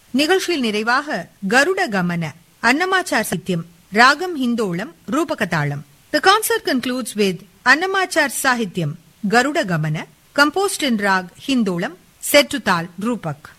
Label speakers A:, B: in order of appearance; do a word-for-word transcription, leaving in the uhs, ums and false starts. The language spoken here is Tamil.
A: நிகழ்ச்சியில் நிறைவாக கருட கமன அன்னமாச்சார் சாகித்யம் ராகம் Hindolam ரூபகதாளம். The concert concludes with Annamachar Sahityam Garuda Gamana composed in rag Hindolam set to tal Rupak.